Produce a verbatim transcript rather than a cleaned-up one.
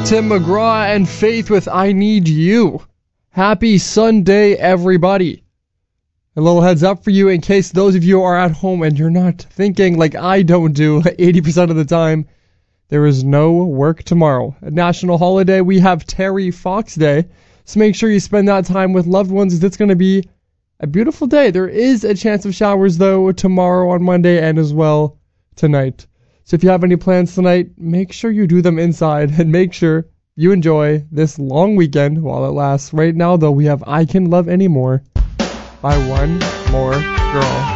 Tim McGraw and Faith with I Need You. Happy Sunday, everybody. A little heads up for you in case those of you are at home and you're not thinking like I don't do eighty percent of the time. There is no work tomorrow. A national holiday. We have Terry Fox Day. So make sure you spend that time with loved ones. It's going to be a beautiful day. There is a chance of showers, though, tomorrow on Monday and as well tonight. So if you have any plans tonight, make sure you do them inside and make sure you enjoy this long weekend while it lasts. Right now, though, we have I Can Love Anymore by One More Girl.